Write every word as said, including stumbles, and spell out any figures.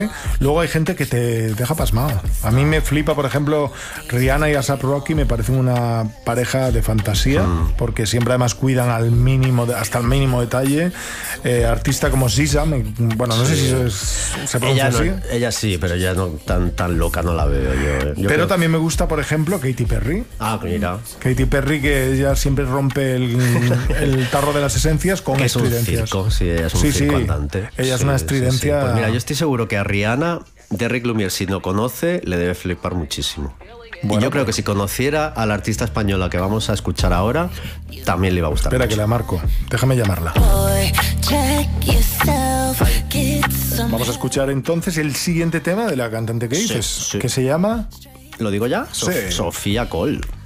Luego hay gente que te deja pasmado. A mí me flipa, por ejemplo, Rihanna y A$AP Rocky me parecen una pareja de fantasía, mm. porque siempre además cuidan al mínimo, hasta el mínimo detalle. Eh, artista como S Z A, me, bueno, no sí. sé si es, se pronuncia ella así. No, ella sí, pero ella no tan, tan loca no la veo yo. yo pero creo... también me gusta, por ejemplo, Katy Perry. Ah, mira. Katy Perry, que ella siempre rompe el, el tarro de las esencias con que estridencias. Es un circo, sí, ella es un sí, circo sí. andante. Ella es sí, una estridencia. Sí, sí. Pues mira, yo estoy seguro que a Rihanna, Derrick Lumière, si no conoce, le debe flipar muchísimo. Bueno, y yo creo que si conociera a la artista española que vamos a escuchar ahora, también le iba a gustar. Espera, mucho. que la marco. Déjame llamarla. Vamos a escuchar entonces el siguiente tema de la cantante que dices, sí, sí. que se llama... ¿Lo digo ya? Sí. Sofía Cole.